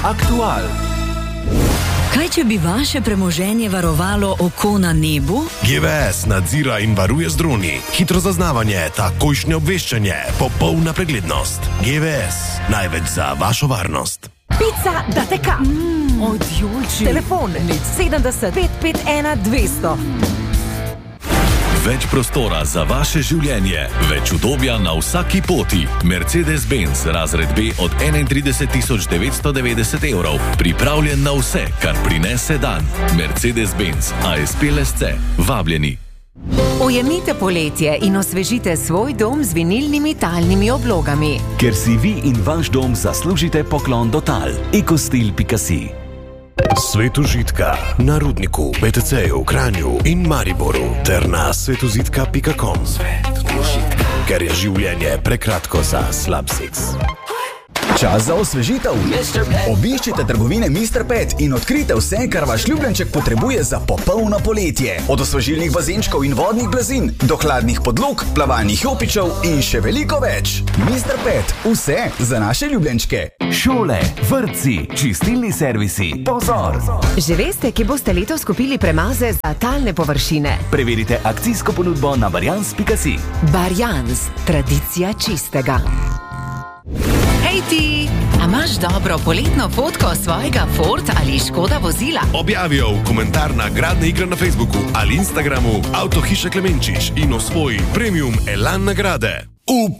Aktual. Kaj, če bi vaše premoženje varovalo oko na nebu? GVS nadzira in varuje z droni. Hitro zaznavanje, takojšnje obveščanje, popolna preglednost. GVS, največ za vašo varnost. Pica da teka. Od Julči. Telefon 70 551 200. Več prostora za vaše življenje, več udobja na vsaki poti. Mercedes-Benz razred B od 31.990 €. Pripravljen na vse, kar prinese dan. Mercedes-Benz ASP LSC. Vabljeni. Ujemite poletje in osvežite svoj dom z vinilnimi talnimi oblogami. Ker si vi in vaš dom zaslužite poklon do tal. Ecostil.si. Svet užitka na Rudniku, BTC-ju, Kranju in Mariboru ter na svetoužitka.com. Ker je življenje prekratko za slab seks. Čas za osvežitev. Obiščite trgovine Mr. Pet in odkrite vse, kar vaš ljubljenček potrebuje za popolno poletje. Od osvežilnih bazenčkov in vodnih blazin do hladnih podlog, plavalnih jopičev in še veliko več. Mr. Pet, vse za naše ljubljenčke. Šole, vrtci, čistilni servisi. Pozor! Že veste, kje boste letos kupili premaze za talne površine? Preverite akcijsko ponudbo na barjans.si. Barjans, tradicija čistega. Hej ti, a imaš dobro poletno fotko svojega Ford ali Škoda vozila? Objavijo v komentar na Gradne igre na Facebooku ali Instagramu Avtohiša Klemenčič in osvoji premium Elan nagrade.